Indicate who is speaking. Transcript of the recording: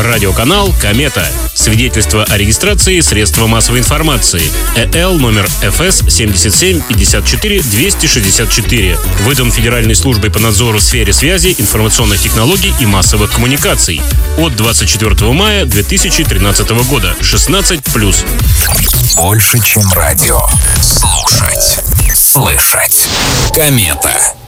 Speaker 1: Радиоканал «Комета». Свидетельство о регистрации средства массовой информации. ЭЛ номер ФС 7754-264. Выдан Федеральной службой по надзору в сфере связи, информационных технологий и массовых коммуникаций. От 24 мая 2013 года. 16+.
Speaker 2: Больше, чем радио. Слушать. Слышать. Комета.